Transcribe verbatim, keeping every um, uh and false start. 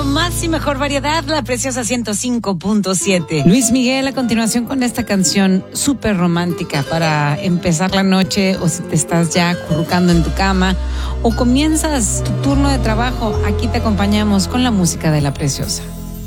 mucho más y mejor variedad, la Preciosa ciento cinco punto siete. Luis Miguel, a continuación con esta canción súper romántica para empezar la noche, o si te estás ya acurrucando en tu cama o comienzas tu turno de trabajo, aquí te acompañamos con la música de la Preciosa.